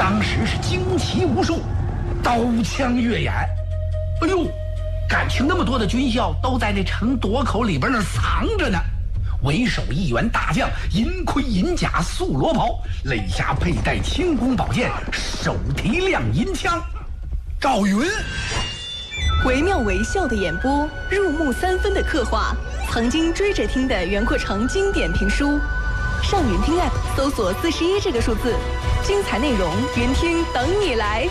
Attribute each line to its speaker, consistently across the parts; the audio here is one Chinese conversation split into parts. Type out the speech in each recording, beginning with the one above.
Speaker 1: 当时是旌旗无数，刀枪越眼。哎呦，感情那么多的军校都在那城垛口里边那藏着呢。为首一员大将，银盔银甲素罗袍，肋下佩戴轻弓宝剑，手提亮银枪。赵云，
Speaker 2: 惟妙惟肖的演播，入木三分的刻画，曾经追着听的袁阔成经典评书。上云听 App 搜索41这个数字，精彩内容云听等你来。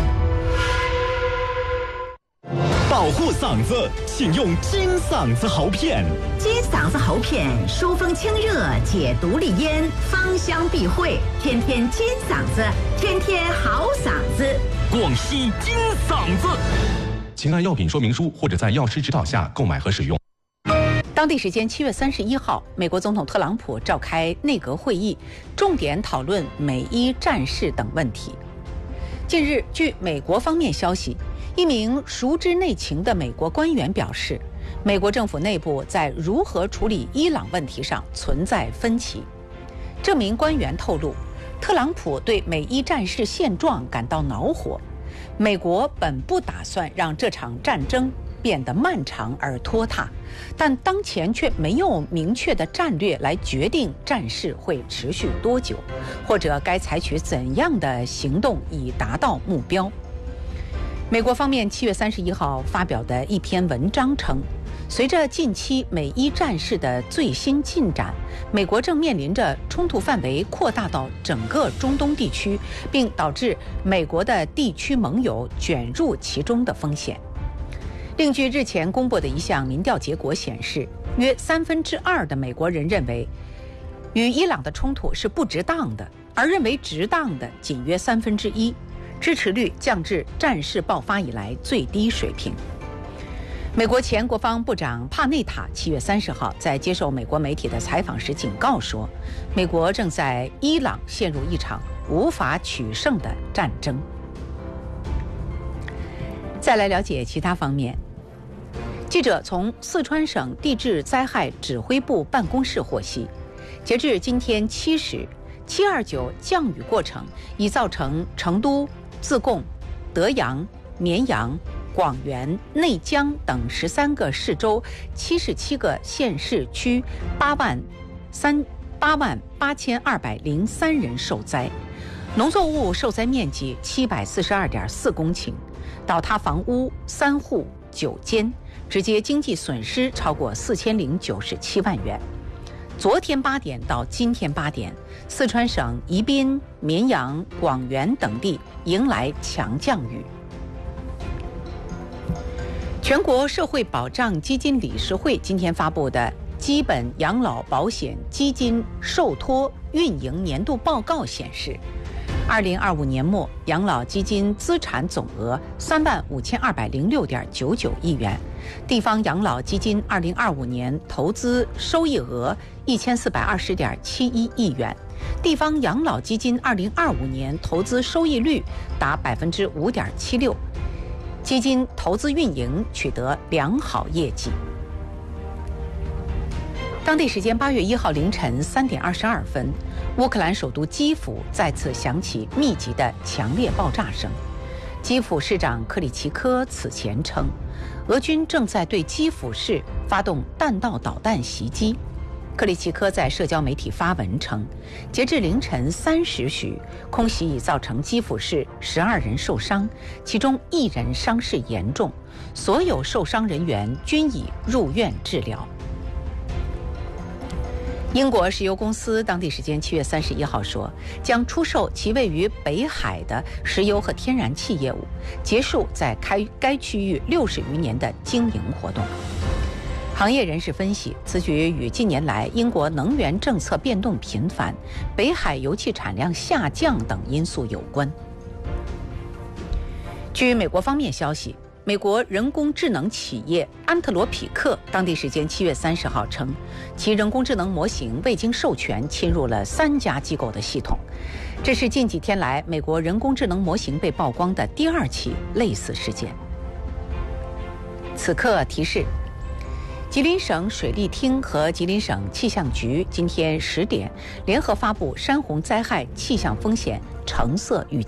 Speaker 3: 保护嗓子，请用金嗓子喉片。
Speaker 4: 金嗓子喉片，疏风清热，解毒利咽，芳香避秽，天天金嗓子，天天好嗓子。
Speaker 3: 广西金嗓子，请按药品说明书或者在药师指导下购买和使用。
Speaker 5: 当地时间7月31号，美国总统特朗普召开内阁会议，重点讨论美伊战事等问题。近日，据美国方面消息，一名熟知内情的美国官员表示，美国政府内部在如何处理伊朗问题上存在分歧。这名官员透露，特朗普对美伊战事现状感到恼火，美国本不打算让这场战争变得漫长而拖沓，但当前却没有明确的战略来决定战事会持续多久，或者该采取怎样的行动以达到目标。美国方面7月31号发表的一篇文章称，随着近期美伊战事的最新进展，美国正面临着冲突范围扩大到整个中东地区，并导致美国的地区盟友卷入其中的风险。另据日前公布的一项民调结果显示，约2/3的美国人认为与伊朗的冲突是不值当的，而认为值当的仅约1/3，支持率降至战事爆发以来最低水平。美国前国防部长帕内塔7月30号在接受美国媒体的采访时警告说，美国正在伊朗陷入一场无法取胜的战争。再来了解其他方面。记者从四川省地质灾害指挥部办公室获悉，截至今天7时，729降雨过程已造成成都、自贡、德阳、绵阳、广元、内江等13个市州、77个县市区88203人受灾，农作物受灾面积742.4公顷，倒塌房屋3户9间，直接经济损失超过4097万元。昨天8点到今天8点，四川省宜宾、绵阳、广元等地迎来强降雨。全国社会保障基金理事会今天发布的基本养老保险基金受托运营年度报告显示，2025年末养老基金资产总额35206.99亿元，地方养老基金2025年投资收益额1420.71亿元，地方养老基金2025年投资收益率达5.76%，基金投资运营取得良好业绩。当地时间8月1号凌晨3点22分，乌克兰首都基辅再次响起密集的强烈爆炸声。基辅市长克里奇科此前称，俄军正在对基辅市发动弹道导弹袭击。克里奇科在社交媒体发文称，截至凌晨3时许，空袭已造成基辅市12人受伤，其中1人伤势严重，所有受伤人员均已入院治疗。英国石油公司当地时间7月31号说，将出售其位于北海的石油和天然气业务，结束在该区域60余年的经营活动。行业人士分析，此举与近年来英国能源政策变动频繁、北海油气产量下降等因素有关。据美国方面消息，美国人工智能企业安特罗匹克当地时间7月30号称，其人工智能模型未经授权侵入了3家机构的系统。这是近几天来美国人工智能模型被曝光的第2起类似事件。此刻提示，吉林省水利厅和吉林省气象局今天10点联合发布山洪灾害气象风险橙色预警。